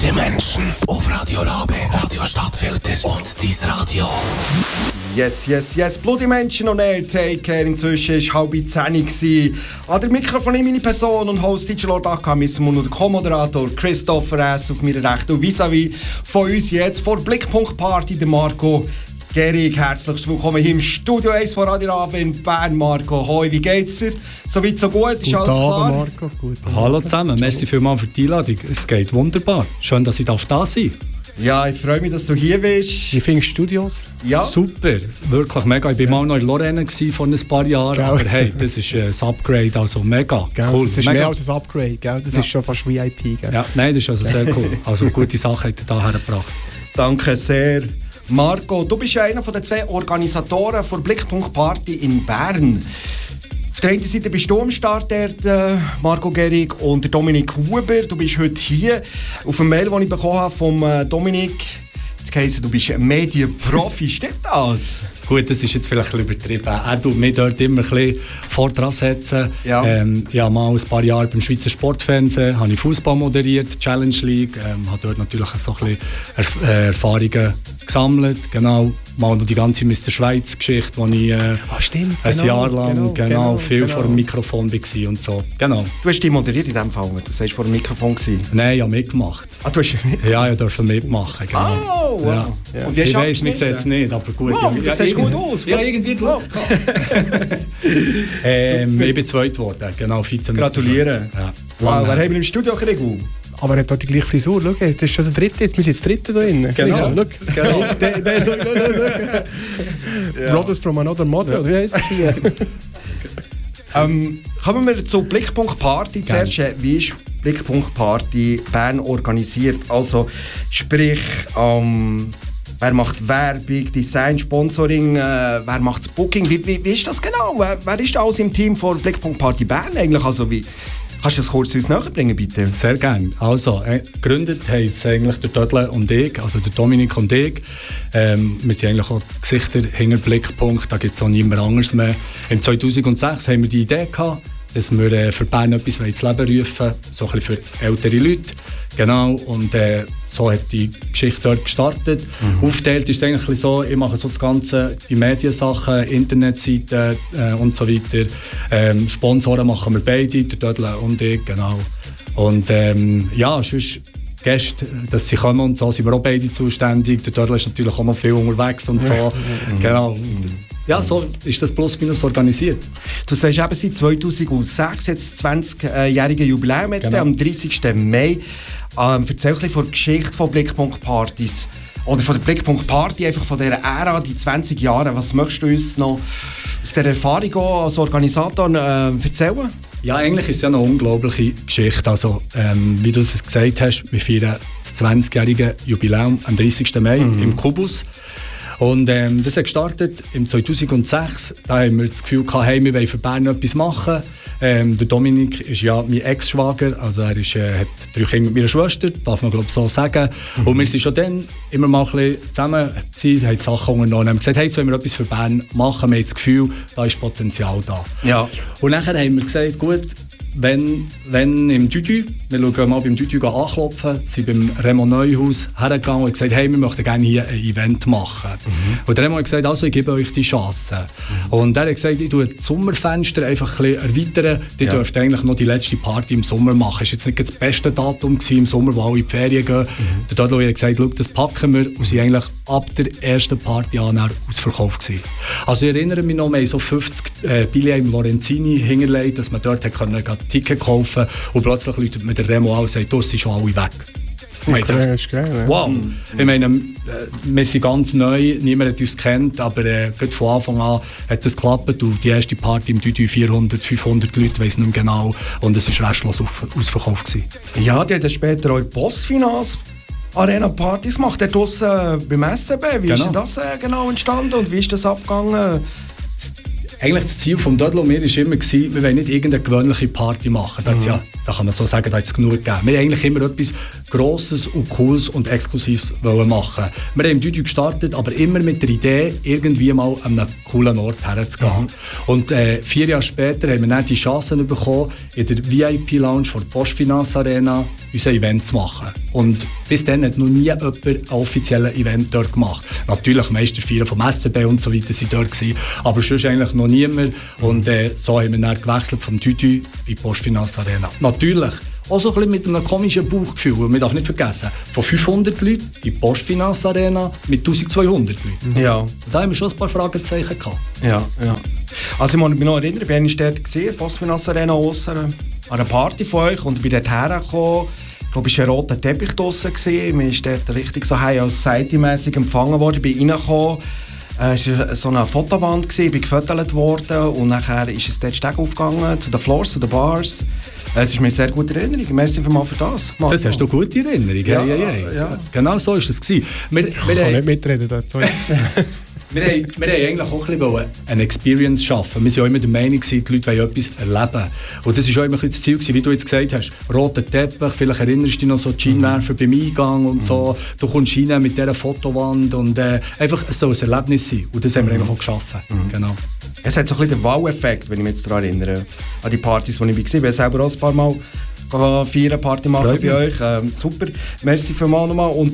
Gute Menschen auf Radio Rabe, Radio Stadtfilter und dein Radio. Yes. Bloody Menschen und Take inzwischen war 9:30. An der Mikrofon meine Person und Host DJ Lord Akamis und der Co-Moderator Christopher S. auf meiner Rechten und vis-à-vis von uns jetzt vor Blickpunkt Party der Marco Gerig. Herzlich willkommen hier im Studio 1 von Radio Rabe in Bern. Marco, hoi, wie geht's dir? Soweit so gut? Ist alles klar? Marco. Hallo zusammen, merci vielmals für die Einladung. Es geht wunderbar. Schön, dass ich da sein darf. Ja, ich freue mich, dass du hier bist. Wie findest du Studios? Ja. Super, wirklich mega. Ich war mal noch in Lorraine vor ein paar Jahren, Gell. aber hey, das ist ein Upgrade, also mega cool. Das ist mega. mehr als ein Upgrade, gell? Das ist schon fast VIP. Gell? Ja, nein, das ist also sehr cool. Also gute Sache hat er da hergebracht. Danke sehr. Marco, du bist ja einer der zwei Organisatoren der Blickpunkt Party in Bern. Auf der einen Seite bist du am Start, Marco Gerig und der Dominik Huber. Du bist heute hier. Auf eine Mail, die ich bekommen habe vom Dominik, jetzt heisst, du bist ein Medienprofi. Stimmt das? Gut, das ist jetzt vielleicht ein bisschen übertrieben. Er tut mich dort immer ein bisschen vor dran setzen. Ja. Ich habe mal ein paar Jahre beim Schweizer Sportfernsehen habe ich Fußball moderiert, Challenge League. Habe dort natürlich so ein bisschen Erfahrungen gesammelt. Genau. Mal noch die ganze Mr. Schweiz-Geschichte, wo ich stimmt, ein Jahr lang viel vor dem Mikrofon war und so. Genau. Du hast die moderiert in dem Fall, du sagst vor dem Mikrofon gewesen. Nein, ich habe mitgemacht. Ah, du hast mitgemacht? Ja, ich durfte mitmachen. Genau. Oh, wow. Ja. Und wie Ich weiss, mir sieht es nicht, aber gut. Wow, du siehst gut aus. Ja, irgendwie Glück gehabt. Ich bin zweit geworden, genau, Vizemeister. Gratulieren. Ja. Wow, wer haben wir im Studio gekriegt? Aber er hat doch die gleiche Frisur. Schau, das ist schon der dritte. Jetzt, wir sind jetzt dritte da drin. Genau. Schau. Genau. Ja. Brothers from another mother. Ja. Wie heisst das hier? Kommen wir zu Blickpunkt Party zuerst. Wie ist Blickpunkt Party Bern organisiert? Also sprich, wer macht Werbung, Design, Sponsoring, wer macht das Booking? Wie ist das genau? Wer ist alles im Team von Blickpunkt Party Bern eigentlich? Also kannst du das kurz uns näher bringen, bitte? Sehr gerne. Also, gegründet haben es eigentlich der Tödle und ich, also der Dominik und ich. Wir sind eigentlich auch die Gesichter hinter Blickpunkt, da gibt es auch niemand anderes mehr. Im 2006 haben wir die Idee gehabt, dass wir für Bern etwas ins Leben rufen, so ein bisschen für ältere Leute. Genau, und so hat die Geschichte dort gestartet. Aufgeteilt ist es eigentlich so, ich mache so das Ganze, die Mediensachen, Internetseiten und so weiter. Sponsoren machen wir beide, der Dödle und ich, genau. Und ja, sonst Gäste, dass sie kommen und so, sind wir auch beide zuständig. Der Dödle ist natürlich auch noch viel unterwegs und so. Genau. Ja, so ist das plus minus organisiert. Du sagst eben seit 2006, jetzt 20-jährige Jubiläum, jetzt am 30. Mai. Erzähl ein bisschen von der Geschichte von Blickpunkt Partys. Oder von der Blickpunkt Party, einfach von dieser Ära, die 20 Jahre. Was möchtest du uns noch aus dieser Erfahrung als Organisator erzählen? Ja, eigentlich ist es ja eine unglaubliche Geschichte. Also, wie du es gesagt hast, wir feiern das 20-jährige Jubiläum am 30. Mai im Kubus. Und das hat gestartet im 2006. Da haben wir das Gefühl gehabt, hey, wir wollen für Bern etwas machen. Der Dominik ist ja mein Ex-Schwager, also er ist, hat 3 Kinder mit meiner Schwester, darf man glaube ich so sagen. Und wir sind schon dann immer mal ein bisschen zusammen gewesen, haben Sachen unternommen, haben gesagt, hey, jetzt wollen wir etwas für Bern machen, wir haben das Gefühl, da ist Potenzial da. Ja. Und nachher haben wir gesagt, gut, wenn im Dudu, wir schauen mal beim Dudu anklopfen, sind beim Remo Neuhaus hergegangen und gesagt, hey, wir möchten gerne hier ein Event machen. Und der Remo hat gesagt, also ich gebe euch die Chance. Und er hat gesagt, ich tue das Sommerfenster einfach ein bisschen erweitern, die dürft eigentlich noch die letzte Party im Sommer machen. Es war jetzt nicht das beste Datum im Sommer, wo alle in die Ferien gehen. Der Dodlo hat gesagt, schau, das packen wir und sind eigentlich ab der ersten Party an ausverkauft gewesen. Also ich erinnere mich noch, wir haben so 50 Billionen im Lorenzini hingelegt, dass man dort Ticket kaufen und plötzlich läutet mir der Remo an und sagt, du, sind schon alle weg. Okay, ist geil, ja. Wow! Ich meine, wir sind ganz neu, niemand hat uns kennt, aber gerade von Anfang an hat es geklappt und die erste Party im Dudu 400, 500 Leute, weiss nicht mehr genau, und es war restlos ausverkauft gewesen. Ja, die hat später auch Postfinance Arena-Partys gemacht, dort draussen beim SCB. Wie ist denn das genau entstanden und wie ist das abgegangen? Eigentlich das Ziel des Dödel und mir war immer, wir wollen nicht irgendeine gewöhnliche Party machen. Da kann man so sagen, da hat es genug gegeben. Wir wollten eigentlich immer etwas Grosses und Cooles und Exklusives machen. Wir haben im Dudu gestartet, aber immer mit der Idee, irgendwie mal an einen coolen Ort herzugehen. Und 4 Jahre später haben wir dann die Chance bekommen, in der VIP-Lounge der Postfinance Arena unser Event zu machen. Und bis dann hat noch nie jemand ein offizielles Event dort gemacht. Natürlich, Meisterfeier vom SCB und so weiter sind dort gewesen, aber sonst eigentlich noch niemand. Und so haben wir dann gewechselt vom Tütü in die Postfinance Arena. Natürlich, auch so ein bisschen mit einem komischen Bauchgefühl. Und man darf nicht vergessen, von 500 Leuten in die Postfinance Arena mit 1200 Leuten. Ja. Und da haben wir schon ein paar Fragezeichen gehabt. Ja. Also ich muss mich noch erinnern, ich war dort gesehen, Postfinance Arena aussen, an einer Party von euch, und bin dort hergekommen. Ich glaube, es war ein roter Teppich draussen. Man ist dort richtig so als Society-mässig empfangen worden. Ich bin reingekommen. Es war so eine Fotowand, ich bin gefotografiert worden, und nachher ist es dort Steg aufgegangen, zu den Floors, zu den Bars. Es ist mir sehr gute Erinnerung. Merci vielmals für das. Marco. Das hast du gute Erinnerung. Ja. Genau so war es. Wir Ich kann nicht mitreden dort. Wir wollten eigentlich auch ein bisschen eine Experience schaffen. Wir waren auch immer der Meinung, die Leute wollen etwas erleben. Und das war auch immer das Ziel, wie du jetzt gesagt hast. Roter Teppich, vielleicht erinnerst du dich noch so die Scheinwerfer beim Eingang und so. Du kommst rein mit dieser Fotowand und einfach, es soll ein Erlebnis sein. Und das haben wir eigentlich auch geschaffen. Genau. Es hat so ein bisschen den Wow-Effekt, wenn ich mich jetzt daran erinnere, an die Partys, wo ich war. Ich war selber auch ein paar Mal feiern, Party machen bei euch. Super, merci vielmals nochmal. Und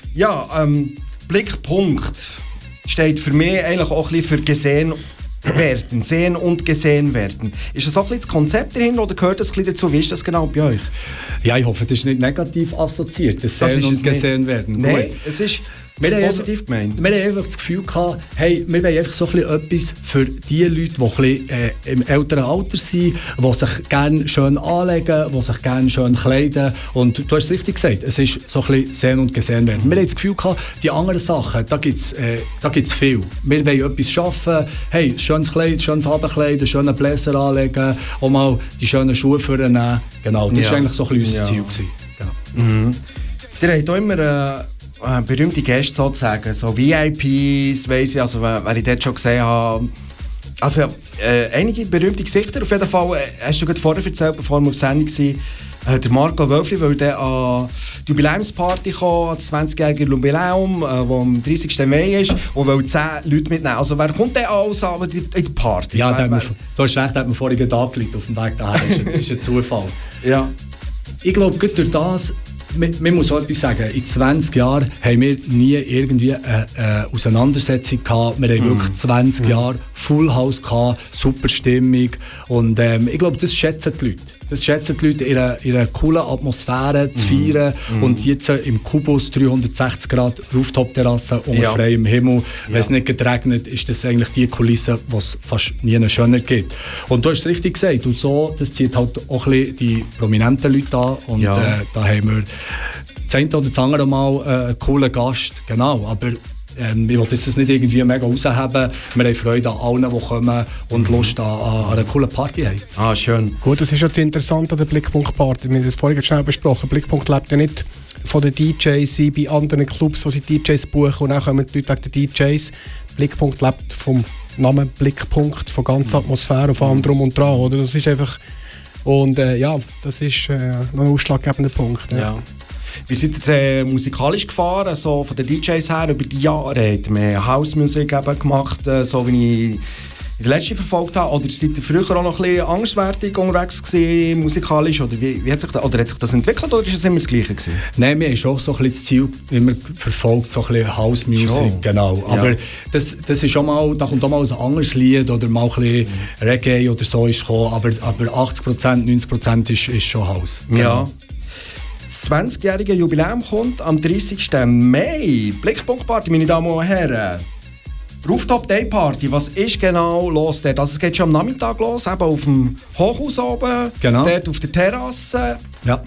Blickpunkt steht für mich eigentlich auch ein bisschen für gesehen werden, sehen und gesehen werden. Ist das auch ein bisschen das Konzept dahinter oder gehört das ein bisschen dazu? Wie ist das genau bei euch? Ja, ich hoffe, das ist nicht negativ assoziiert, das Sehen und Gesehen werden. Nein, es ist positiv gemeint. Wir haben einfach das Gefühl gehabt, hey, wir wollen einfach so ein bisschen etwas für die Leute, die ein bisschen, im älteren Alter sind, die sich gerne schön anlegen, die sich gerne schön kleiden. Und du hast es richtig gesagt, es ist so ein bisschen Sehen und Gesehen werden. Wir haben das Gefühl gehabt, die anderen Sachen, da gibt's viel. Wir wollen etwas schaffen, hey, schönes Kleid, schönes Abendkleid, schönen Bläser anlegen, auch mal die schönen Schuhe vornehmen. Genau, das war eigentlich so ein bisschen unser Ziel gewesen. Genau. Ihr habt auch immer berühmte Gäste sozusagen, so VIPs, weiss ich, also wer ich dort schon gesehen habe. Also einige berühmte Gesichter, auf jeden Fall, hast du gerade vorher erzählt, bevor wir auf Sendung waren, der Marco Wölfli will an die Jubiläumsparty kommen, an das 20-jährige Jubiläum, wo am 30. Mai ist, und will 10 Leute mitnehmen. Also wer kommt denn alles an in die Party? Ja, du hast recht, hat mir vorhin angelegt auf dem Weg daher. Das ist ein Zufall. Ja. Ich glaube, durch das, man muss auch etwas sagen, in 20 Jahren haben wir nie irgendwie eine Auseinandersetzung gehabt. Wir haben wirklich 20 Jahre Full House gehabt, super Stimmung. Und ich glaube, das schätzen die Leute. Das schätzen die Leute, ihre coolen Atmosphäre zu feiern. Und jetzt im Kubus 360 Grad Rooftop-Terrasse unter freiem Himmel. Ja. Wenn es nicht regnet, ist das eigentlich die Kulisse, die es fast nie schöner gibt. Und du hast es richtig gesagt, und so, das zieht halt auch ein bisschen die prominenten Leute an. Und da haben wir das eine oder das andere Mal einen coolen Gast. Genau, aber wir wollen das nicht irgendwie mega rausheben. Wir haben Freude an allen, die kommen und Lust an einer coolen Party haben. Ah, schön. Gut, das ist ja das Interessante an der Blickpunkt-Party. Wir haben das vorhin schnell besprochen. Blickpunkt lebt ja nicht von den DJs, sie bei anderen Clubs, wo sie DJs buchen, und auch kommen die Leute wegen den DJs. Blickpunkt lebt vom Namen Blickpunkt, von ganzer Atmosphäre und von allem drum und dran. Oder? Das ist einfach... Und das ist noch ein ausschlaggebender Punkt. Ja. Wie seid ihr musikalisch gefahren, so von den DJs her über die Jahre? Habt ihr mehr Housemusik gemacht, so wie ich in der letzten verfolgt habe? Oder seid ihr früher auch noch ein bisschen anderswertig unterwegs gewesen, musikalisch? Oder hat sich das entwickelt, oder ist es immer das Gleiche gewesen? Nein, wir haben schon so ein bisschen das Ziel immer verfolgt, so ein bisschen House Music, genau. Aber das ist schon mal, da kommt auch mal ein anderes Lied oder mal ein bisschen Reggae oder so ist gekommen, aber 80%, 90% ist schon House. Genau. Ja. Das 20-jährige Jubiläum kommt am 30. Mai. Blickpunkt-Party, meine Damen und Herren. Rooftop Day Party, was ist genau los dort? Also es geht schon am Nachmittag los, eben auf dem Hochhaus oben, dort auf der Terrasse. Ja.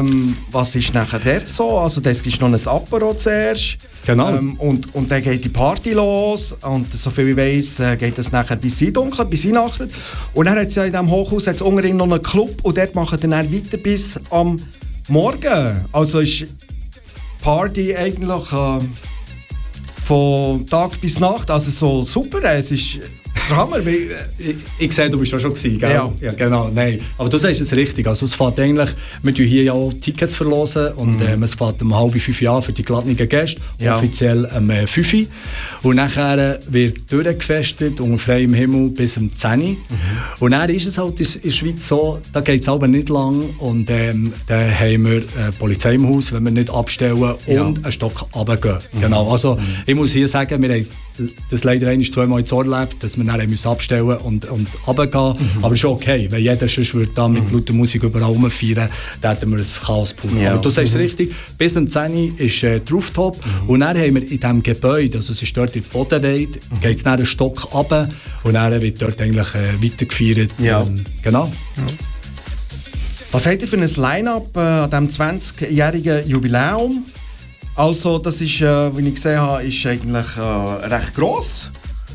Was ist nachher dort so? Also das ist noch ein Apero zuerst. Genau. Und dann geht die Party los und soviel ich weiss, geht es nachher bis dunkel, bis Weihnachten. Und dann hat es ja in diesem Hochhaus unten noch einen Club und dort machen dann weiter bis am Morgen. Also ist Party eigentlich von Tag bis Nacht, also so super. Es ist Der Hammer, ich sehe, du bist da schon gewesen, gell? Ja. Genau, nein. Aber du sagst es richtig. Also es fährt eigentlich, wir tun hier ja auch Tickets verlosen und es fährt um 4:30 an für die geladenen Gäste, offiziell um 5 Uhr. Und nachher wird durchgefestet unter freiem Himmel bis um 10 Uhr. Und dann ist es halt in der Schweiz so, da geht es aber nicht lang und dann haben wir Polizei im Haus, wenn wir nicht abstellen und einen Stock runtergehen. Genau. Also ich muss hier sagen, wir haben das leider 1-2 Mal ins Ohr erlebt, dass wir dann abstellen und runtergehen. Aber schon okay, wenn jeder sonst würde da mit lauter Musik überall rumfeiern, dann hätten wir ein Chaos pur. Aber du sagst es richtig, bis um 10 Uhr ist der Rooftop und dann haben wir in diesem Gebäude, also es ist dort in der Bodenweide, geht es dann einen Stock runter und dann wird dort eigentlich weitergefeiert. Ja. Genau. Was habt ihr für ein Line-Up an diesem 20-jährigen Jubiläum? Also, das ist, wie ich gesehen habe, ist eigentlich recht gross.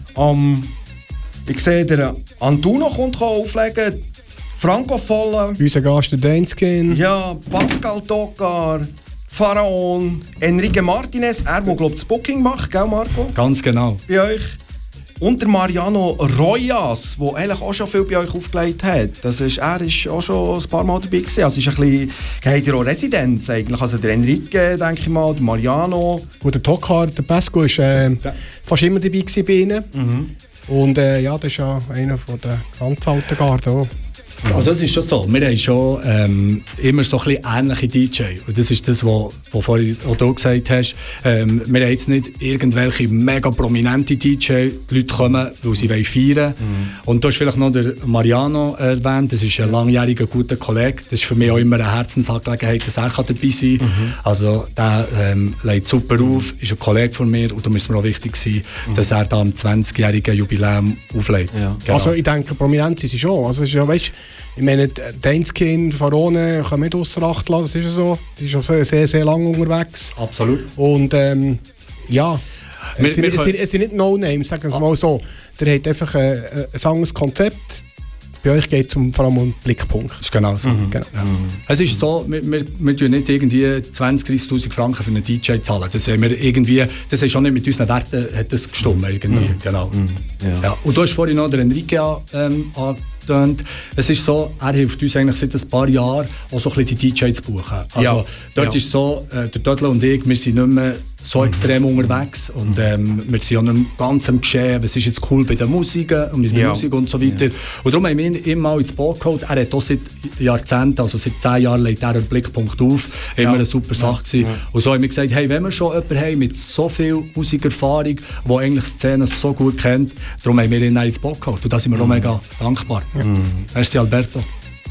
Ich sehe, der Antuno kommt auflegen, Franco Folle, Unser Gast, der Daneskin. ja, Pascal Tokar, Pharaon, Enrique Martinez, er, der, glaube ich, das Booking macht, gell, Marco? Ganz genau. Bei euch. Und der Mariano Royas, der eigentlich auch schon viel bei euch aufgelegt hat. Er ist auch schon ein paar Mal dabei gewesen. Also ist ein bisschen, habt ihr auch Residenz eigentlich? Also der Enrique, denke ich mal, der Mariano. Gut, der Tokar, der Pesco, war fast immer dabei gewesen bei ihnen. Und ja, das ist ja einer der ganz alten Garde auch. Also es ist schon so, wir haben schon immer so ein bisschen ähnliche DJ. Und das ist das, was vorhin auch du gesagt hast. Wir haben jetzt nicht irgendwelche mega prominente DJ, die Leute kommen, weil sie feiern wollen. Und du hast vielleicht noch den Mariano erwähnt, das ist ein langjähriger guter Kollege. Das ist für mich auch immer eine Herzensangelegenheit, dass er dabei sein kann. Also der legt super auf, ist ein Kollege von mir und da muss mir auch wichtig sein, dass er da am 20-jährigen Jubiläum auflegt. Ja. Genau. Also ich denke, prominent sind sie schon. Also es ist ja, weißt, ich meine, Daneskin, Farone können wir nicht ausser Acht lassen, das ist ja so. Die ist schon sehr, sehr, sehr lange unterwegs. Absolut. Und ja, es sind nicht No-Names, sagen wir mal so. Der hat einfach ein anderes Konzept. Bei euch geht es vor allem um den Blickpunkt. Das ist genau so. Genau. Ja. Es ist so, wir tun nicht irgendwie 20'000-30'000 Franken für einen DJ zahlen. Das haben wir irgendwie, das ist schon nicht mit unseren Werten hat das gestimmt irgendwie. Genau. Ja. Und du hast vorhin noch den Enrique angetönt. Es ist so, er hilft uns eigentlich seit ein paar Jahren auch so ein bisschen die DJs zu buchen. Also dort ist so, der Dödel und ich, wir sind nicht mehr so extrem unterwegs und wir sind auch nicht mehr ganz am Geschehen, was ist jetzt cool bei der Musik und mit der Musik und so weiter. Ja. Und darum haben wir ihn mal ins Boot geholt. Er hat auch seit Jahrzehnten, also seit 10 Jahren, legt er einen Blickpunkt auf. Immer eine super Sache gewesen. Und so haben wir gesagt, hey, wenn wir schon jemanden haben mit so viel Musikerfahrung, der eigentlich die Szene so gut kennt, darum haben wir ihn ins Boot geholt. Und da sind wir auch mega dankbar. Merci Alberto.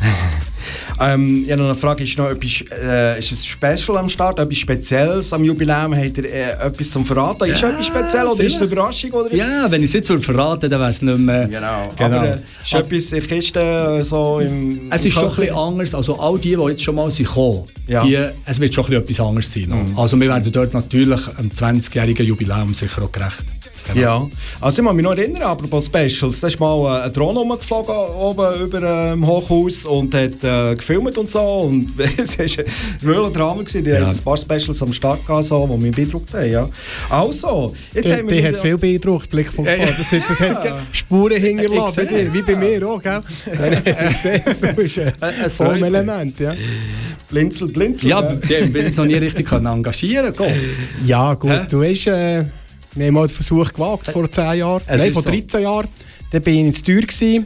Ich habe noch eine Frage, ist etwas, ist ein Special am Start, etwas Spezielles am Jubiläum? Habt ihr etwas zum Verraten? Ist etwas speziell oder ist es eine Überraschung? Oder? Ja, wenn ich es jetzt verraten dann wäre es nicht mehr... Genau. Aber ist etwas in der Kiste so im Es ist schon ein bisschen anders, also all die jetzt schon mal gekommen sind, es wird schon ein bisschen etwas anderes sein. Also wir werden dort natürlich am 20-jährigen Jubiläum sicher auch gerecht. Genau. Ja, also ich muss mich noch erinnern, apropos Specials, da ist mal ein Drohne rumgeflogen oben über dem Hochhaus und hat gefilmt und so und es war ein real Drama gewesen. Die hatten ein paar Specials am Start gehabt, so, die mich beeindruckt haben. Ja. Also, jetzt haben wir... Die hat viel beeindruckt, Blickpunkt. Das hat Spuren hinterlassen, wie bei mir auch, gell? Ich sehe es, so ist ein Formelement, ja. Blinzel. Ja, wir haben es noch nie richtig engagieren können. Ja, gut, du weißt... Wir haben mal den Versuch gewagt, vor 10 Jahren. Nein, vor 13 Jahren. Dann war ich in Tür.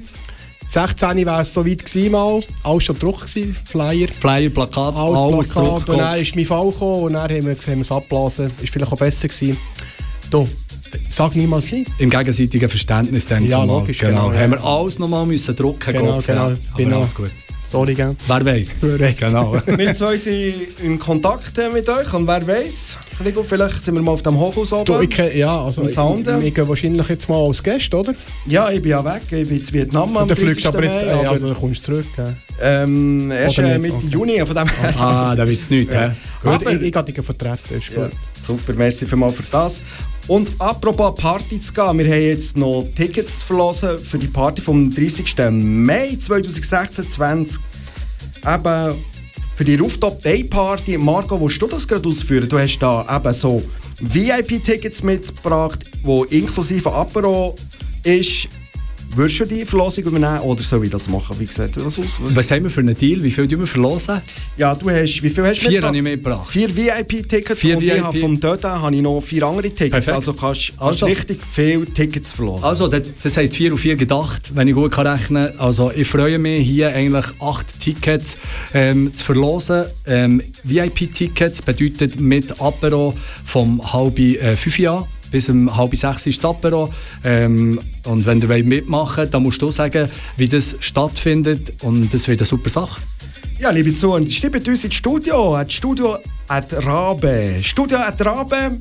16 war es so weit gewesen, mal. Alles schon gedruckt gewesen, Flyer, Plakat, alles Plakat. Und dann ist mein Fall gekommen und dann haben wir es abblasen. Ist vielleicht auch besser gewesen. Du, sag niemals nie. Im gegenseitigen Verständnis dann ja, logisch, genau. Haben wir alles nochmal müssen drucken. Genau. Aber alles gut. Sorry, gell? Wer weiß. Genau. Wir zwei sind in Kontakt mit euch und wer weiß, vielleicht sind wir mal auf dem Hochhaus oben. Wir gehen wahrscheinlich jetzt mal als Gast, oder? Ja, ich bin ja weg, ich bin in Vietnam am 30. fliegst aber jetzt, also dann kommst du zurück. Erst Mitte Juni von dem. Da wird es nichts. Gut, ich gehe dich vertreten, ist gut. Super, merci vielmals für das. Und apropos Party zu gehen, wir haben jetzt noch Tickets zu verlosen für die Party vom 30. Mai 2026. Eben für die Rooftop Day Party. Marco, willst du das gerade ausführen? Du hast da eben so VIP-Tickets mitgebracht, die inklusive Apero ist. Würdest du die Verlosung übernehmen oder soll ich das machen? Wie sieht das aus? Was haben wir für einen Deal? Wie viel tun wir verlosen? Ja, wie viel hast du 4 habe ich mitgebracht. 4 VIP-Tickets 4 und VIP. ich habe vom Döden habe ich noch 4 andere Tickets. Perfekt. Also kannst Also. richtig viele Tickets verlosen. Also, das heisst 4 und 4 gedacht, wenn ich gut kann rechnen kann. Also, ich freue mich, hier eigentlich 8 Tickets zu verlosen. VIP-Tickets bedeutet mit Apero vom 5 an. Bis um 5:30 ist das Apero. Und wenn ihr mitmachen wollt, dann musst du sagen, wie das stattfindet. Und das wird eine super Sache. Ja, liebe Zuhörer, schreibt uns ins Studio. Studio@rabe. Studio@rabe.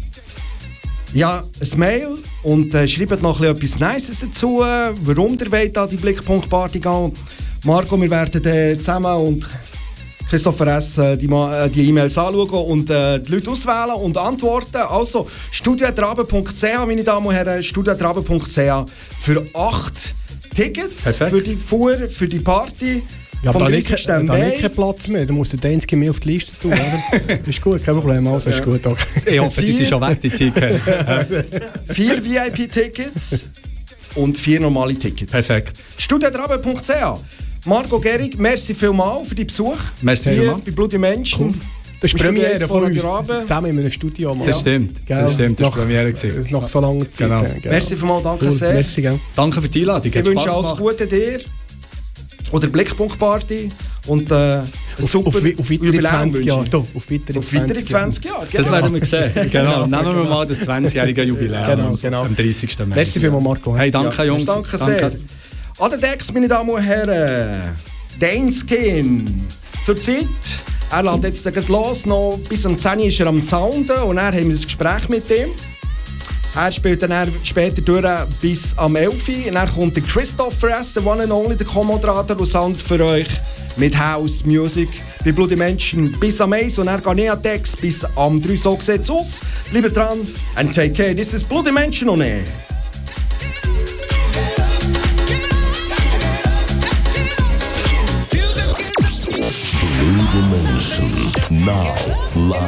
Ja, ein Mail. Und schreibt noch etwas Nices dazu. Warum ihr wollt an die Blickpunkt-Party gehen. Marco, wir werden zusammen und Christopher S. die E-Mails anschauen und die Leute auswählen und antworten. Also studio@rabe.ch, meine Damen und Herren, studio@rabe.ch für 8 Tickets. Perfekt. Für die Fuhr, für die Party. Ja, vom aber da 30. habe ich Mai. keinen Platz mehr. Da musst du Dänski mehr auf die Liste tun, oder? Ist gut, kein Problem. Also ist gut. Okay. Ich hoffe, die sind schon weg, die Tickets. 4 VIP-Tickets und 4 normale Tickets. Perfekt. Studio@rabe.ch. Marco Gehrig, merci vielmals für die Besuch. Merci Hier vielmals. bei Bloody Menschen. Cool. Das ist Im die Premiere Studio von Radio uns. Rabe. Zusammen in einem Studio. Mann. Das stimmt. Gell? Das stimmt, das war Nach- die Premiere gewesen. Nach so langer Zeit. Genau. Gell? Merci vielmals, danke Cool. sehr. Merci, gell? Danke für die Einladung. Ich Hat wünsche Spass alles gemacht. Gute dir oder Blickpunkt-Party und ein super auf weitere Jubiläum 20 Jahre. wünsche Da, auf weitere ich. Auf weitere 20 Jahre. 20 Jahre. Das werden wir sehen. Genau. Nehmen wir mal das 20-jährige Jubiläum Genau. am 30. Mai. Merci vielmals, Marco. Hey, danke, Ja, Jungs. danke sehr. An den Decks, meine Damen und Herren, Daneskin. Zurzeit, er lädt jetzt gleich los, noch bis um 10 Uhr ist er am Sounden und dann haben wir ein Gespräch mit ihm. Er spielt dann später durch bis am 11 Uhr. Und dann kommt der Christopher S., der One and Only, der Co-Moderator, und sound für euch mit House Music bei Bloody Menschen bis am 1 und dann gehe ich an Decks bis am 3. So sieht's aus. Bleibt dran and take care. This is Bloody Menschen on air. Blue Dimension. Now, live.